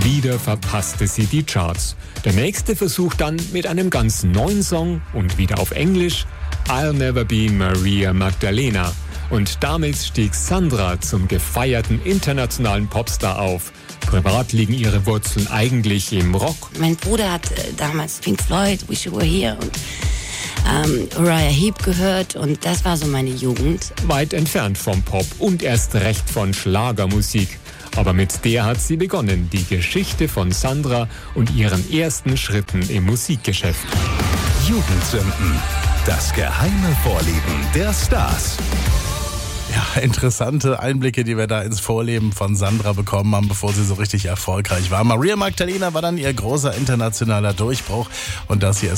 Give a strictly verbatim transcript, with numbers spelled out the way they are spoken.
Wieder verpasste sie die Charts. Der nächste Versuch dann mit einem ganz neuen Song und wieder auf Englisch, I'll Never Be Maria Magdalena. Und damit stieg Sandra zum gefeierten internationalen Popstar auf. Privat liegen ihre Wurzeln eigentlich im Rock. Mein Bruder hat äh, damals Pink Floyd, Wish You Were Here und ähm, Uriah Heep gehört und das war so meine Jugend. Weit entfernt vom Pop und erst recht von Schlagermusik. Aber mit der hat sie begonnen, die Geschichte von Sandra und ihren ersten Schritten im Musikgeschäft. Jugendsünden. Das geheime Vorleben der Stars. Ja, interessante Einblicke, die wir da ins Vorleben von Sandra bekommen haben, bevor sie so richtig erfolgreich war. Maria Magdalena war dann ihr großer internationaler Durchbruch und das hier ist